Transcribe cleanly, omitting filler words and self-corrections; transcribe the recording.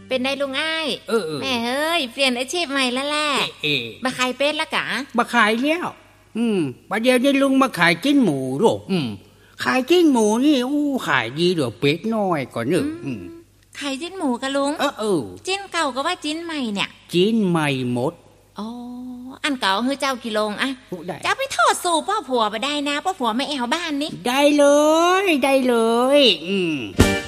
เป็นได้ลุงอ้ายแม่เฮ้ยเปลี่ยนอาชีพใหม่แล้วแหละมาขายเป็ดละกะมาขายแล้วประเดี๋ยวนี้ลุงมาขายจิ้นหมูหรอขายจิ้นหมูนี่ขายดีกว่าเป็ดน้อยก่อนเนอะขายจิ้นหมูกะลุงจิ้นเก่าก็ว่าจิ้นใหม่เนี่ยจิ้นใหม่หมดอ๋ออันเก่าคือเจ้ากิโลงอะจะไปทอดสู่พ่อผัวไปได้นะพ่อผัวไม่แอวบ้านนี่ได้เลย